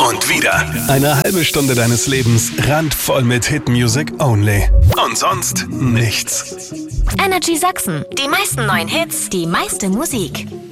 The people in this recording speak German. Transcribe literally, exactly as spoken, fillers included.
und wieder. Eine halbe Stunde deines Lebens randvoll mit Hit-Music only. Und sonst nichts. Energy Sachsen. Die meisten neuen Hits, die meiste Musik.